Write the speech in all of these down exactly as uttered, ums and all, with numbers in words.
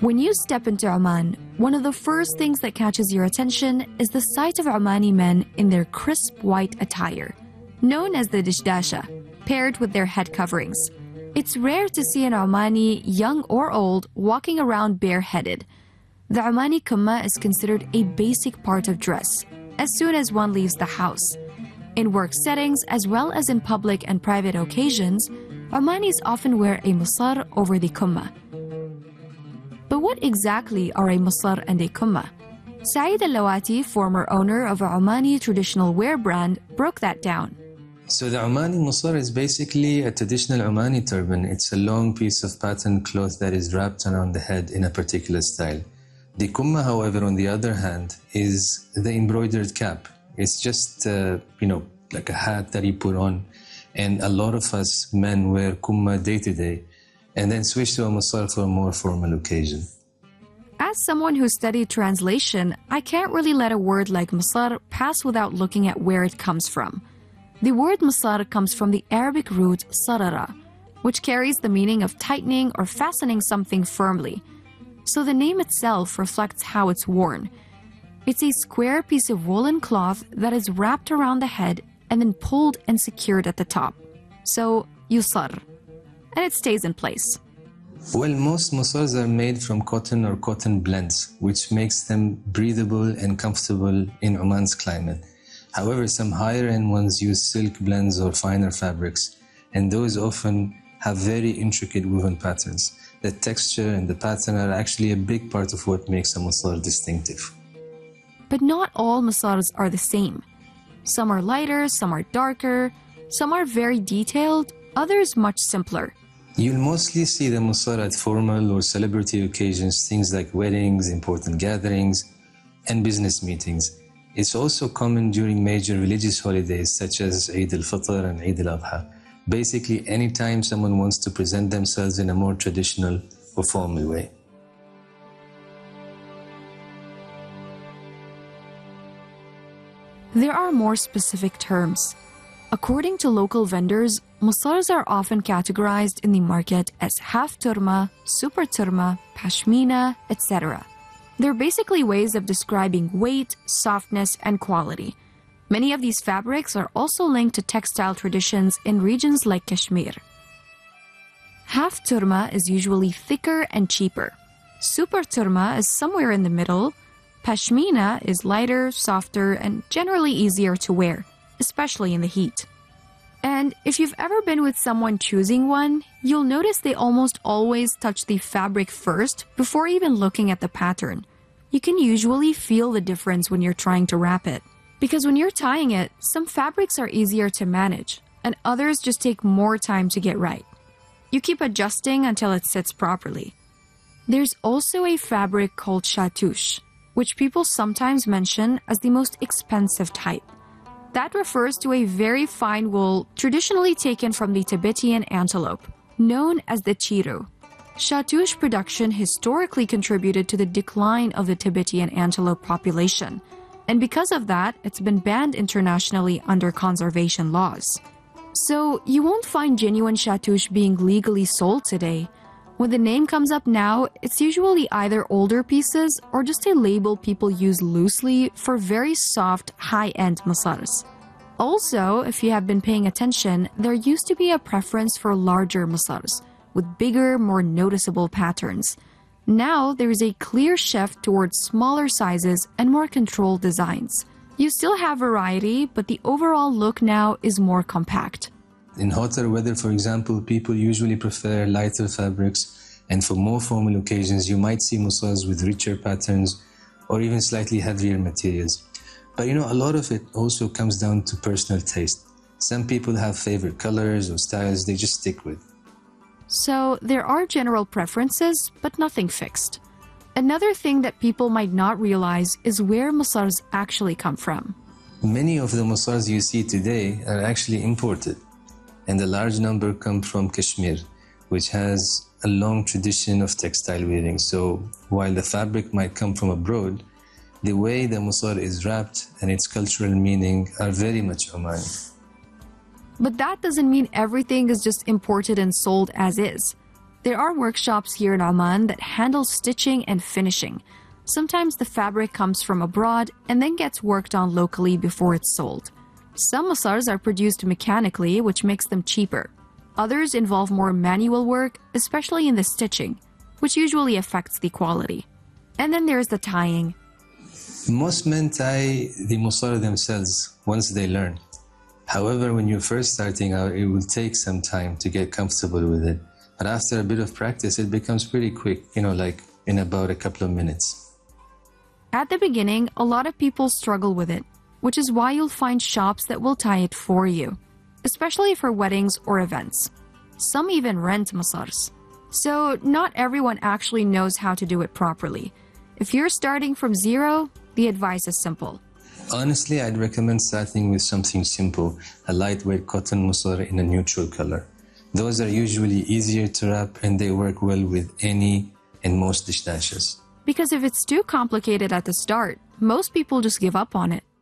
When you step into Oman, one of the first things that catches your attention is the sight of Omani men in their crisp white attire, known as the dishdasha, paired with their head coverings. It's rare to see an Omani, young or old, walking around bareheaded. The Omani kumma is considered a basic part of dress as soon as one leaves the house. In work settings, as well as in public and private occasions, Omanis often wear a musar over the kumma. But what exactly are a musar and a kumma? Saeed Al-Lawati, former owner of a Omani traditional wear brand, broke that down. So the Omani musar is basically a traditional Omani turban. It's a long piece of patterned cloth that is wrapped around the head in a particular style. The kumma, however, on the other hand, is the embroidered cap. It's just, uh, you know, like a hat that you put on. And a lot of us men wear kumma day to day, and then switch to a musar for a more formal occasion. As someone who studied translation, I can't really let a word like musar pass without looking at where it comes from. The word musar comes from the Arabic root sarara, which carries the meaning of tightening or fastening something firmly. So the name itself reflects how it's worn. It's a square piece of woolen cloth that is wrapped around the head and then pulled and secured at the top. So, yusar. And it stays in place. Well, most musars are made from cotton or cotton blends, which makes them breathable and comfortable in Oman's climate. However, some higher-end ones use silk blends or finer fabrics, and those often have very intricate woven patterns. The texture and the pattern are actually a big part of what makes a musar distinctive. But not all musars are the same. Some are lighter, some are darker, some are very detailed, others much simpler. You'll mostly see the musar at formal or celebrity occasions, things like weddings, important gatherings, and business meetings. It's also common during major religious holidays such as Eid al-Fitr and Eid al-Adha. Basically, anytime someone wants to present themselves in a more traditional or formal way. There are more specific terms. According to local vendors, musars are often categorized in the market as half turma, super turma, pashmina, et cetera. They're basically ways of describing weight, softness, and quality. Many of these fabrics are also linked to textile traditions in regions like Kashmir. Half turma is usually thicker and cheaper. Super turma is somewhere in the middle. Pashmina is lighter, softer, and generally easier to wear, especially in the heat. And if you've ever been with someone choosing one, you'll notice they almost always touch the fabric first before even looking at the pattern. You can usually feel the difference when you're trying to wrap it. Because when you're tying it, some fabrics are easier to manage, and others just take more time to get right. You keep adjusting until it sits properly. There's also a fabric called shatouche, which people sometimes mention as the most expensive type. That refers to a very fine wool traditionally taken from the Tibetan antelope, known as the chiru. Shatouche production historically contributed to the decline of the Tibetan antelope population, and because of that, it's been banned internationally under conservation laws. So you won't find genuine shatouche being legally sold today. When the name comes up now, it's usually either older pieces or just a label people use loosely for very soft, high-end musars. Also, if you have been paying attention, there used to be a preference for larger musars, with bigger, more noticeable patterns. Now, there is a clear shift towards smaller sizes and more controlled designs. You still have variety, but the overall look now is more compact. In hotter weather, for example, people usually prefer lighter fabrics, and for more formal occasions, you might see musars with richer patterns or even slightly heavier materials. But you know, a lot of it also comes down to personal taste. Some people have favorite colors or styles they just stick with. So there are general preferences, but nothing fixed. Another thing that people might not realize is where musars actually come from. Many of the musars you see today are actually imported, and a large number come from Kashmir, which has a long tradition of textile weaving. So while the fabric might come from abroad, the way the musar is wrapped and its cultural meaning are very much Omani. But that doesn't mean everything is just imported and sold as is. There are workshops here in Oman that handle stitching and finishing. Sometimes the fabric comes from abroad and then gets worked on locally before it's sold. Some masars are produced mechanically, which makes them cheaper. Others involve more manual work, especially in the stitching, which usually affects the quality. And then there's the tying. Most men tie the masar themselves once they learn. However, when you're first starting out, it will take some time to get comfortable with it. But after a bit of practice, it becomes pretty quick, you know, like in about a couple of minutes. At the beginning, a lot of people struggle with it, which is why you'll find shops that will tie it for you, especially for weddings or events. Some even rent masars. So not everyone actually knows how to do it properly. If you're starting from zero, the advice is simple. Honestly, I'd recommend starting with something simple, a lightweight cotton masar in a neutral color. Those are usually easier to wrap and they work well with any and most dish dashes. Because if it's too complicated at the start, most people just give up on it.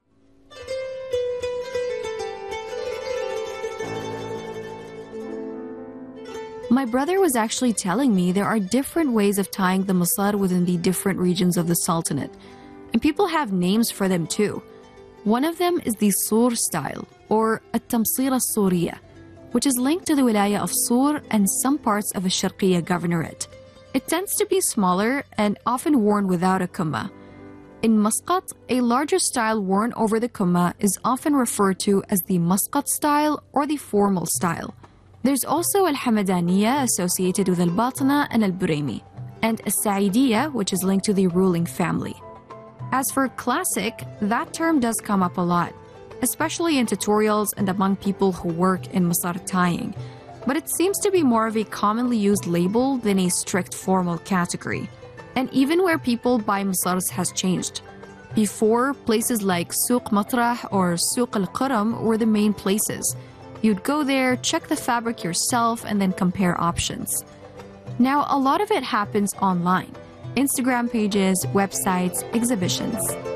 My brother was actually telling me there are different ways of tying the masar within the different regions of the Sultanate. And people have names for them too. One of them is the Sur style, or At-Tamsira Suriya, which is linked to the Wilaya of Sur and some parts of a Sharqiya governorate. It tends to be smaller and often worn without a kumma. In Muscat, a larger style worn over the kumma is often referred to as the Muscat style or the formal style. There's also Al-Hamadaniya associated with Al-Batina and Al-Buraymi, and Al-Sa'idiyya, which is linked to the ruling family. As for classic, that term does come up a lot, especially in tutorials and among people who work in masar tying. But it seems to be more of a commonly used label than a strict formal category. And even where people buy masars has changed. Before, places like Souq Matrah or Souq Al-Qaram were the main places. You'd go there, check the fabric yourself, and then compare options. Now, a lot of it happens online. Instagram pages, websites, exhibitions.